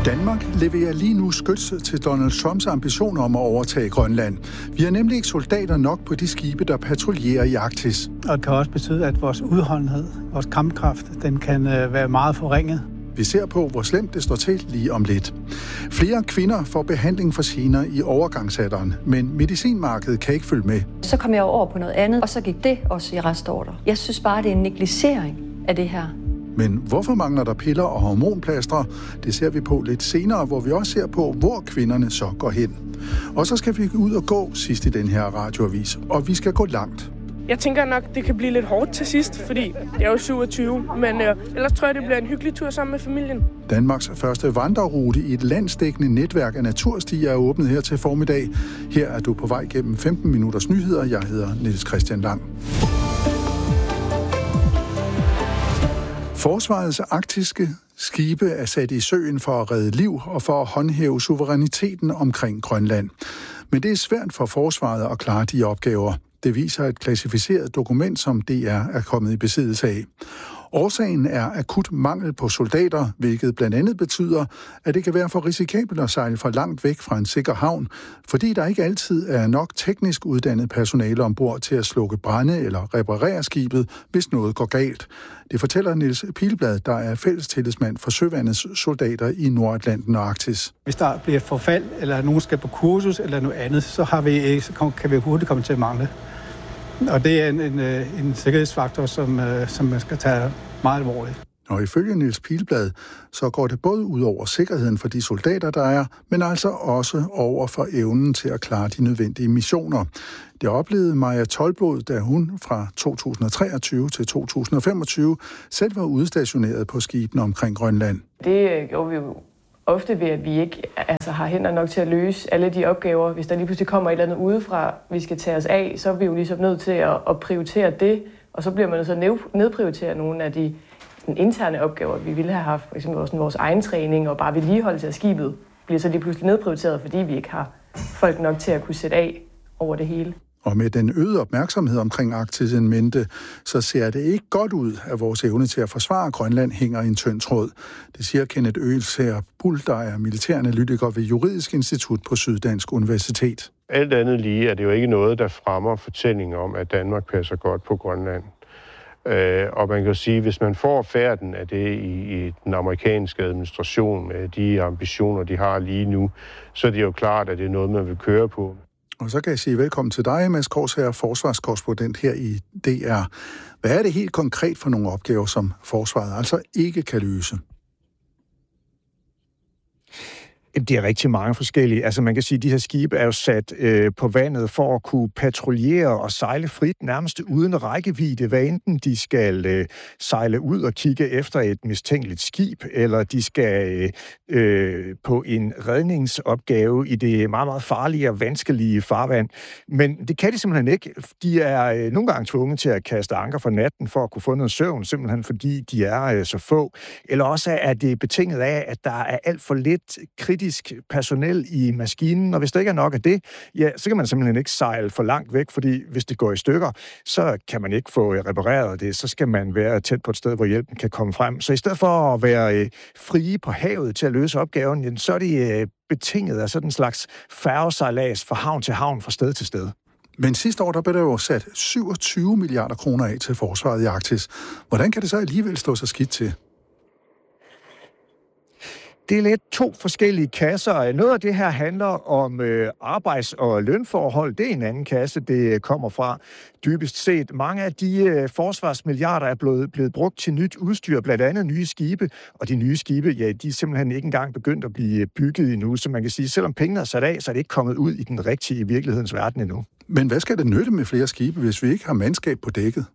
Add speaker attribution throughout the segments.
Speaker 1: Danmark leverer lige nu skyts til Donald Trumps ambitioner om at overtage Grønland. Vi har nemlig ikke soldater nok på de skibe, der patruljerer i Arktis.
Speaker 2: Og det kan også betyde, at vores udholdenhed, vores kampkraft, den kan være meget forringet.
Speaker 1: Vi ser på, hvor slemt det står til lige om lidt. Flere kvinder får behandling for gener i overgangsalderen, men medicinmarkedet kan ikke følge med.
Speaker 3: Så kom jeg over på noget andet, og så gik det også i restordre. Jeg synes bare, det er en negligering af det her.
Speaker 1: Men hvorfor mangler der piller og hormonplastre? Det ser vi på lidt senere, hvor vi også ser på, hvor kvinderne så går hen. Og så skal vi ud og gå sidst i den her radioavis, og vi skal gå langt.
Speaker 4: Jeg tænker nok, det kan blive lidt hårdt til sidst, fordi jeg er jo 27, men ellers tror jeg, det bliver en hyggelig tur sammen med familien.
Speaker 1: Danmarks første vandrerute i et landsdækkende netværk af naturstier er åbnet her til formiddag. Her er du på vej gennem 15 minutters nyheder. Jeg hedder Niels Christian Lang. Forsvarets arktiske skibe er sat i søen for at redde liv og for at håndhæve suveræniteten omkring Grønland. Men det er svært for forsvaret at klare de opgaver. Det viser et klassificeret dokument, som DR er kommet i besiddelse af. Årsagen er akut mangel på soldater, hvilket blandt andet betyder, at det kan være for risikabelt at sejle for langt væk fra en sikker havn, fordi der ikke altid er nok teknisk uddannet personale ombord til at slukke brande eller reparere skibet, hvis noget går galt. Det fortæller Niels Pilblad, der er fællestillidsmand for Søværnets soldater i Nordatlanten og Arktis.
Speaker 2: Hvis der bliver forfald, eller nogen skal på kursus eller noget andet, så kan vi hurtigt komme til at mangle. Og det er en sikkerhedsfaktor, som man skal tage meget alvorligt.
Speaker 1: Og ifølge Niels Pilblad, så går det både ud over sikkerheden for de soldater, der er, men altså også over for evnen til at klare de nødvendige missioner. Det oplevede Maja Tolbod, da hun fra 2023 til 2025 selv var udstationeret på skibene omkring Grønland.
Speaker 5: Det gjorde vi jo ofte ved, at vi ikke har hænder nok til at løse alle de opgaver. Hvis der lige pludselig kommer et eller andet udefra, vi skal tage os af, så er vi jo ligesom nødt til at prioritere det, og så bliver man nødt til at nedprioritere nogle af de interne opgaver, vi ville have haft. For eksempel vores egen træning og bare vedligeholdelse af skibet bliver så lige pludselig nedprioriteret, fordi vi ikke har folk nok til at kunne sætte af over det hele.
Speaker 1: Og med den øgede opmærksomhed omkring Arktis en mente, så ser det ikke godt ud, at vores evne til at forsvare Grønland hænger i en tynd tråd. Det siger Kenneth Øelsager Bull, der er militæranalytiker ved Juridisk Institut på Syddansk Universitet.
Speaker 6: Alt andet lige er det jo ikke noget, der fremmer fortællingen om, at Danmark passer godt på Grønland. Og man kan jo sige, at hvis man får færden af det i den amerikanske administration med de ambitioner, de har lige nu, så er det jo klart, at det er noget, man vil køre på.
Speaker 1: Og så kan jeg sige velkommen til dig, Mads Korsherr, forsvarskorrespondent her i DR. Hvad er det helt konkret for nogle opgaver, som forsvaret altså ikke kan løse?
Speaker 7: Det er rigtig mange forskellige. Altså man kan sige, at de her skibe er jo sat på vandet for at kunne patruljere og sejle frit, nærmest uden rækkevidde, hvad enten de skal sejle ud og kigge efter et mistænkeligt skib, eller de skal på en redningsopgave i det meget, meget farlige og vanskelige farvand. Men det kan de simpelthen ikke. De er nogle gange tvunget til at kaste anker for natten for at kunne få noget søvn, simpelthen fordi de er så få. Eller også er det betinget af, at der er alt for lidt kritisk personel i maskinen, og hvis der ikke er nok af det, ja, så kan man simpelthen ikke sejle for langt væk, fordi hvis det går i stykker, så kan man ikke få repareret det, så skal man være tæt på et sted, hvor hjælpen kan komme frem. Så i stedet for at være frie på havet til at løse opgaven, så er de betinget af sådan en slags færgesejlads fra havn til havn, fra sted til sted.
Speaker 1: Men sidste år, der blev der jo sat 27 milliarder kroner af til forsvaret i Arktis. Hvordan kan det så alligevel stå så skidt til?
Speaker 7: Det er lidt to forskellige kasser. Noget af det her handler om arbejds- og lønforhold. Det er en anden kasse, det kommer fra. Dybest set, mange af de forsvarsmilliarder er blevet brugt til nyt udstyr, blandt andet nye skibe. Og de nye skibe, ja, de er simpelthen ikke engang begyndt at blive bygget endnu. Så man kan sige, selvom pengene er sat af, så er det ikke kommet ud i den rigtige virkelighedens verden endnu.
Speaker 1: Men hvad skal det nytte med flere skibe, hvis vi ikke har mandskab på dækket?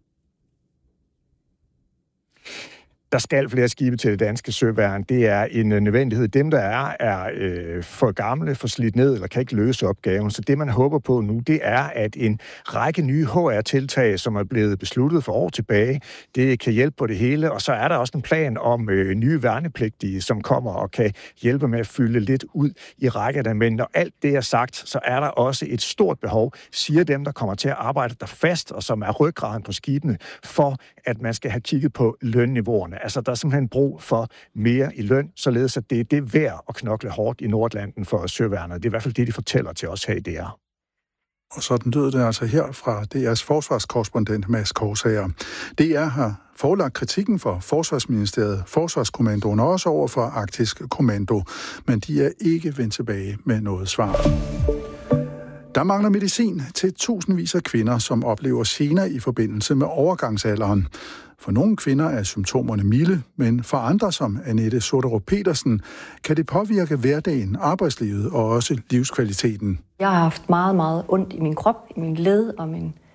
Speaker 7: Der skal flere skibe til det danske søværn. Det er en nødvendighed. Dem, der er for gamle, for slidt ned, eller kan ikke løse opgaven. Så det, man håber på nu, det er, at en række nye HR-tiltag, som er blevet besluttet for år tilbage, det kan hjælpe på det hele. Og så er der også en plan om nye værnepligtige, som kommer og kan hjælpe med at fylde lidt ud i rækkerne. Men når alt det er sagt, så er der også et stort behov, siger dem, der kommer til at arbejde der fast, og som er ryggraden på skibene, for at man skal have kigget på lønniveauerne. søværne. Altså, der er simpelthen brug for mere i løn, således at det er værd at knokle hårdt i Nordatlanten for søværnet. Det er i hvert fald det, de fortæller til os her i DR.
Speaker 1: Og sådan lød det altså her fra DR's forsvarskorrespondent Mads Korsager. DR har forelagt kritikken for Forsvarsministeriet, Forsvarskommandoen og også over for Arktisk Kommando, men de er ikke vendt tilbage med noget svar. Der mangler medicin til tusindvis af kvinder, som oplever gener i forbindelse med overgangsalderen. For nogle kvinder er symptomerne milde, men for andre som Annette Soderup Petersen kan det påvirke hverdagen, arbejdslivet og også livskvaliteten.
Speaker 3: Jeg har haft meget, meget ondt i min krop, i min led og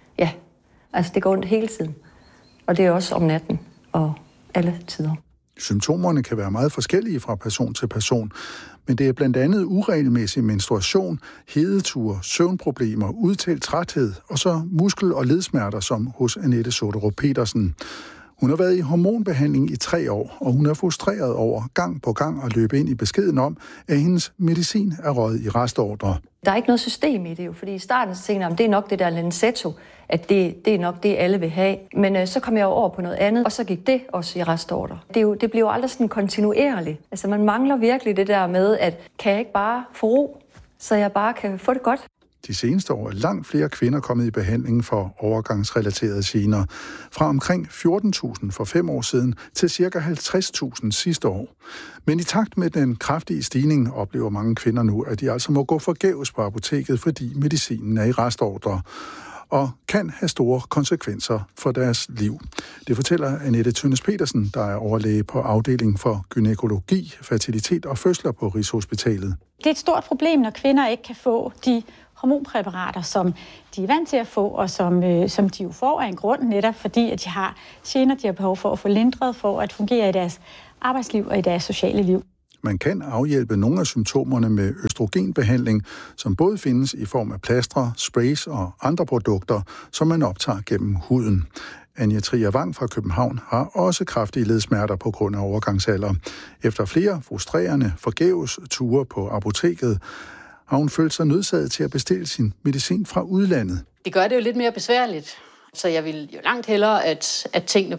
Speaker 3: det går ondt hele tiden. Og det er også om natten og alle tider.
Speaker 1: Symptomerne kan være meget forskellige fra person til person, men det er blandt andet uregelmæssig menstruation, hedeture, søvnproblemer, udtalt træthed og så muskel- og ledsmerter som hos Annette Soderup Petersen. Hun har været i hormonbehandling i 3 år, og hun er frustreret over gang på gang at løbe ind i beskeden om, at hendes medicin er røget i restordre.
Speaker 3: Der er ikke noget system i det jo, fordi i starten så tænkte jeg, det er nok det der Lenzetto, at det er nok det, alle vil have. Men så kom jeg over på noget andet, og så gik det også i restordre. Det bliver jo aldrig sådan kontinuerligt. Altså man mangler virkelig det der med, at kan jeg ikke bare få ro, så jeg bare kan få det godt.
Speaker 1: De seneste år er langt flere kvinder kommet i behandling for overgangsrelaterede gener. Fra omkring 14.000 for 5 år siden til ca. 50.000 sidste år. Men i takt med den kraftige stigning oplever mange kvinder nu, at de altså må gå forgæves på apoteket, fordi medicinen er i restordre og kan have store konsekvenser for deres liv. Det fortæller Annette Tønnes Petersen, der er overlæge på afdelingen for gynækologi, fertilitet og fødsler på Rigshospitalet.
Speaker 8: Det er et stort problem, når kvinder ikke kan få de hormonpræparater, som de er vant til at få, og som de jo får af en grund, netop fordi, at de har gener, de har behov for at få lindret, for at fungere i deres arbejdsliv og i deres sociale liv.
Speaker 1: Man kan afhjælpe nogle af symptomerne med østrogenbehandling, som både findes i form af plastre, sprays og andre produkter, som man optager gennem huden. Anja Trier Wang fra København har også kraftige ledsmerter på grund af overgangsalder. Efter flere frustrerende forgæves ture på apoteket, har hun følt sig nødsaget til at bestille sin medicin fra udlandet.
Speaker 9: Det gør det jo lidt mere besværligt, så jeg vil jo langt hellere, at tingene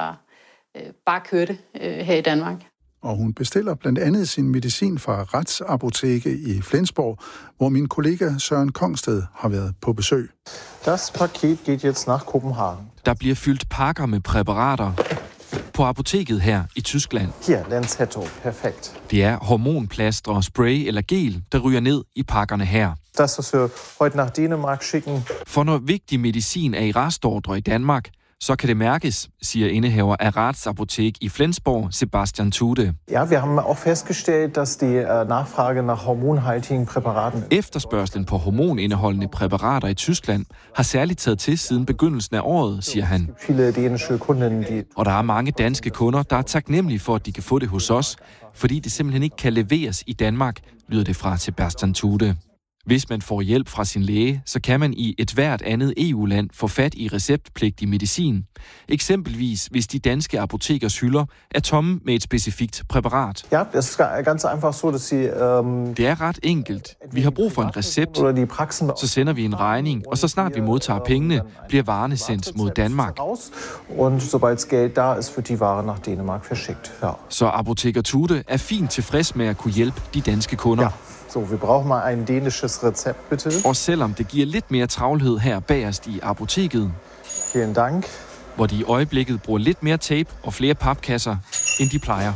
Speaker 9: bare kørte her i Danmark.
Speaker 1: Og hun bestiller blandt andet sin medicin fra Rats Apoteke i Flensborg, hvor min kollega Søren Kongsted har været på besøg.
Speaker 10: Das Paket geht jetzt nach Kopenhagen.
Speaker 11: Der bliver fyldt pakker med præparater på apoteket her i Tyskland.
Speaker 10: Hier, Lenzetto, perfekt.
Speaker 11: Det er hormonplastre, spray eller gel, der ryger ned i pakkerne her.
Speaker 10: Das, was wir heute nach Dänemark schicken.
Speaker 11: For når vigtig medicin er i restordre i Danmark, så kan det mærkes, siger indehaver af Rats Apotek i Flensborg, Sebastian Tude.
Speaker 10: Ja, wir haben auch festgestellt, dass die Nachfrage nach hormonhaltigen Präparaten.
Speaker 11: Efterspørgslen på hormonindeholdende præparater i Tyskland har særligt taget til siden begyndelsen af året, siger han.
Speaker 10: Viele dänische Kunden,
Speaker 11: Og der er mange danske kunder, der er taknemmelige for, at de kan få det hos os, fordi det simpelthen ikke kan leveres i Danmark, lyder det fra Sebastian Tude. Hvis man får hjælp fra sin læge, så kan man i et hvert andet EU-land få fat i receptpligtig medicin. Eksempelvis hvis de danske apotekers hylder er tomme med et specifikt præparat.
Speaker 10: Ja, det er ganz einfach so, dass Sie,
Speaker 11: Det er ret enkelt. Vi har brug for en recept, så sender vi en regning, og så snart vi modtager pengene, bliver varerne sendt mod Danmark.
Speaker 10: Und sobald Geld da ist, wird die Ware nach Dänemark verschickt. Ja.
Speaker 11: Så apoteker Tude er fint tilfreds med at kunne hjælpe de danske kunder.
Speaker 10: Ja. So, wir brauchen mal ein dänisches Rezept, bitte.
Speaker 11: Og selvom det giver lidt mere travlhed her bagerst i apoteket,
Speaker 10: Vielen Dank.
Speaker 11: Hvor de i øjeblikket bruger lidt mere tape og flere papkasser, end de plejer.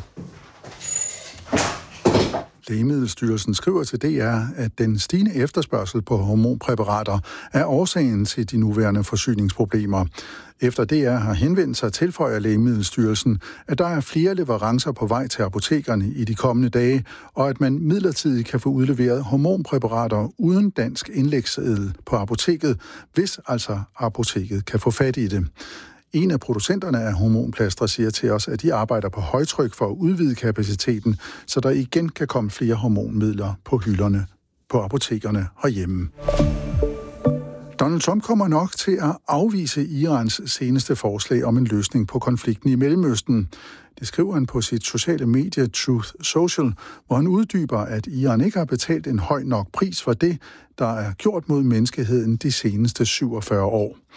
Speaker 1: Lægemiddelstyrelsen skriver til DR, at den stigende efterspørgsel på hormonpræparater er årsagen til de nuværende forsyningsproblemer. Efter DR har henvendt sig, tilføjer Lægemiddelstyrelsen, at der er flere leverancer på vej til apotekerne i de kommende dage, og at man midlertidigt kan få udleveret hormonpræparater uden dansk indlægsseddel på apoteket, hvis altså apoteket kan få fat i det. En af producenterne af hormonplastre siger til os, at de arbejder på højtryk for at udvide kapaciteten, så der igen kan komme flere hormonmidler på hylderne på apotekerne herhjemme. Donald Trump kommer nok til at afvise Irans seneste forslag om en løsning på konflikten i Mellemøsten. Det skriver han på sit sociale medie Truth Social, hvor han uddyber, at Iran ikke har betalt en høj nok pris for det, der er gjort mod menneskeheden de seneste 47 år.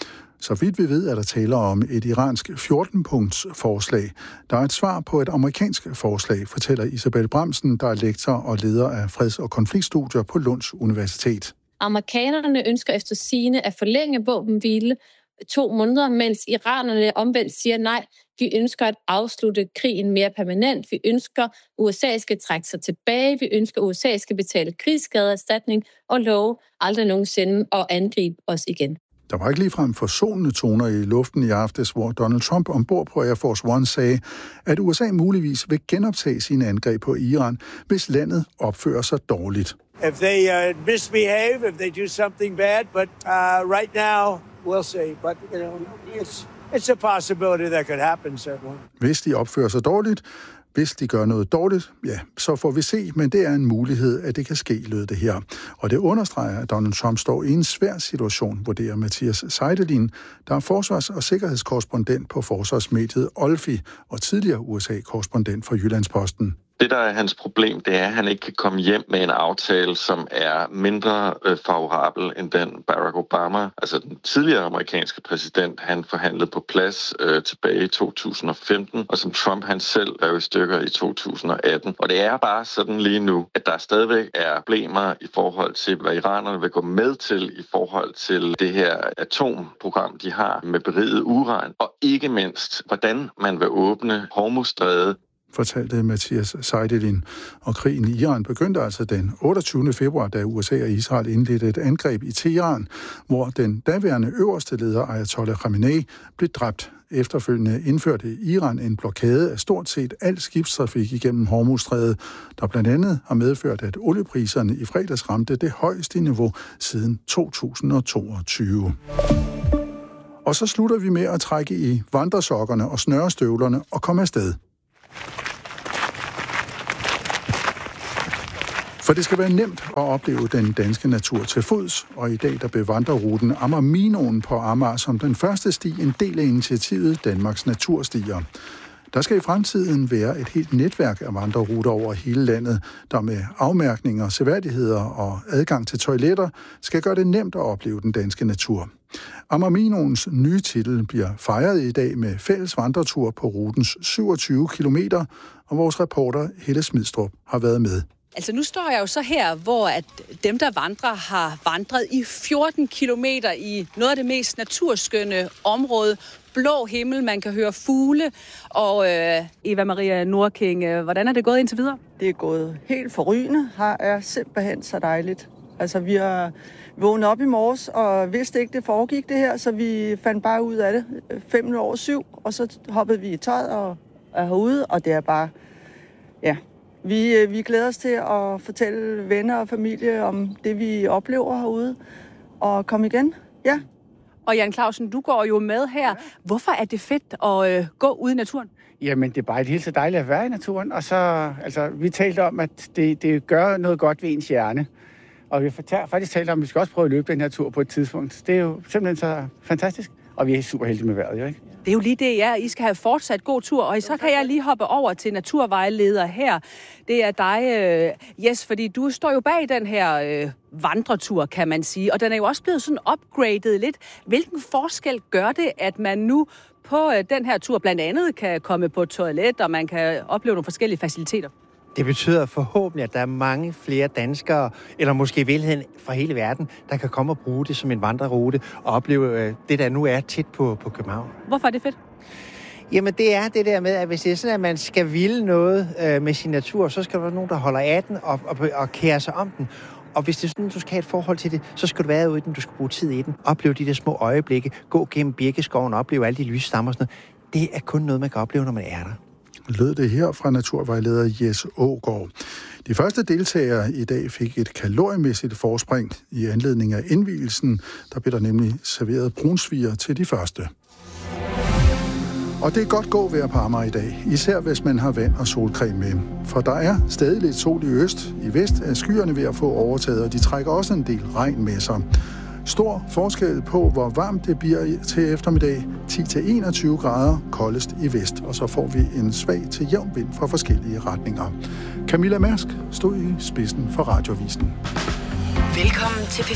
Speaker 1: Så vidt vi ved, er der tale om et iransk 14-punkts forslag. Der er et svar på et amerikansk forslag, fortæller Isabel Bramsen, der er lektor og leder af freds- og konfliktstudier på Lunds Universitet.
Speaker 12: Amerikanerne ønsker efter sigende at forlænge våbenhvile 2 måneder, mens iranerne omvendt siger nej. Vi ønsker at afslutte krigen mere permanent. Vi ønsker, at USA skal trække sig tilbage. Vi ønsker, at USA skal betale krigsskadeerstatning og love aldrig nogensinde at angribe os igen.
Speaker 1: Der var ikke ligefrem forsonende toner i luften i aftes, hvor Donald Trump ombord på Air Force One sagde, at USA muligvis vil genoptage sine angreb på Iran, hvis landet opfører sig dårligt.
Speaker 13: If they misbehave, if they do something bad, but right now we'll see. But it's a possibility that could happen, certainly.
Speaker 1: Hvis de opfører sig dårligt, hvis de gør noget dårligt, ja, så får vi se, men det er en mulighed, at det kan ske, lød det her. Og det understreger, at Donald Trump står i en svær situation, vurderer Mathias Seidelin, der er forsvars- og sikkerhedskorrespondent på forsvarsmediet Olfi og tidligere USA-korrespondent for Jyllandsposten.
Speaker 14: Det, der er hans problem, det er, at han ikke kan komme hjem med en aftale, som er mindre favorabel end den Barack Obama, altså den tidligere amerikanske præsident, han forhandlede på plads tilbage i 2015, og som Trump han selv lavede i stykker i 2018. Og det er bare sådan lige nu, at der stadigvæk er problemer i forhold til, hvad iranerne vil gå med til i forhold til det her atomprogram, de har med beriget uran, og ikke mindst, hvordan man vil åbne Hormuzstrædet,
Speaker 1: fortalte Mathias Seidelin. Og krigen i Iran begyndte altså den 28. februar, da USA og Israel indledte et angreb i Teheran, hvor den daværende øverste leder Ayatollah Khamenei blev dræbt. Efterfølgende indførte Iran en blokade af stort set al skibstrafik igennem Hormuzstrædet, der blandt andet har medført, at oliepriserne i fredags ramte det højeste niveau siden 2022. Og så slutter vi med at trække i vandresokkerne og snørestøvlerne og komme afsted. For det skal være nemt at opleve den danske natur til fods, og i dag der bevandrer ruten Amager-Minoen på Amager som den første sti en del af initiativet Danmarks Naturstier. Der skal i fremtiden være et helt netværk af vandreruter over hele landet, der med afmærkninger, seværdigheder og adgang til toiletter skal gøre det nemt at opleve den danske natur. Amager-Minoens nye titel bliver fejret i dag med fælles vandretur på rutens 27 kilometer, og vores reporter Helle Smidstrup har været med.
Speaker 15: Altså nu står jeg jo så her, hvor at dem, der vandrer, har vandret i 14 kilometer i noget af det mest naturskønne område. Blå himmel, man kan høre fugle. Og Eva Maria Nordking, hvordan er det gået indtil videre?
Speaker 16: Det er gået helt forrygende. Her er simpelthen så dejligt. Altså vi har vågnet op i morges og vidste ikke, det foregik det her, så vi fandt bare ud af det 7:05, og så hoppede vi i tøjet og er herude, og det er bare, ja... Vi glæder os til at fortælle venner og familie om det, vi oplever herude, og komme igen. Ja.
Speaker 15: Og Jan Clausen, du går jo med her. Hvorfor er det fedt at gå ude i naturen?
Speaker 2: Jamen, det er bare helt så dejligt at være i naturen. Og så, vi talte om, at det gør noget godt ved ens hjerne. Og vi har faktisk talt om, at vi skal også prøve at løbe den her tur på et tidspunkt. Det er jo simpelthen så fantastisk. Og vi er super heldige med vejret, jo ikke?
Speaker 15: Det er jo lige det, I skal have fortsat god tur, og så kan jeg lige hoppe over til naturvejleder her. Det er dig, Jes, fordi du står jo bag den her vandretur, kan man sige, og den er jo også blevet sådan upgradet lidt. Hvilken forskel gør det, at man nu på den her tur blandt andet kan komme på toilet, og man kan opleve nogle forskellige faciliteter?
Speaker 17: Det betyder forhåbentlig, at der er mange flere danskere, eller måske i virkeligheden fra hele verden, der kan komme og bruge det som en vandrerute og opleve det, der nu er tæt på København.
Speaker 15: Hvorfor er det fedt?
Speaker 17: Jamen, det er det der med, at hvis det er sådan, at man skal ville noget med sin natur, så skal der være nogen, der holder af den og kærer sig om den. Og hvis det er sådan, du skal have et forhold til det, så skal du være ude i den, du skal bruge tid i den. Opleve de der små øjeblikke, gå gennem birkeskoven og opleve alle de lysstammer og sådan noget. Det er kun noget, man kan opleve, når man er der.
Speaker 1: Lød det her fra naturvejleder Jes Aagaard. De første deltagere i dag fik et kaloriemæssigt forspring i anledning af indvielsen. Der blev der nemlig serveret brunsviger til de første. Og det er godt gåvejr på Amager i dag, især hvis man har vand og solcreme med. For der er stadig lidt sol i øst. I vest er skyerne ved at få overtaget, og de trækker også en del regn med sig. Stor forskel på, hvor varmt det bliver til eftermiddag. 10-21 grader, koldest i vest. Og så får vi en svag til jævn vind fra forskellige retninger. Camilla Mærsk stod i spidsen for Radioavisen.
Speaker 18: Velkommen til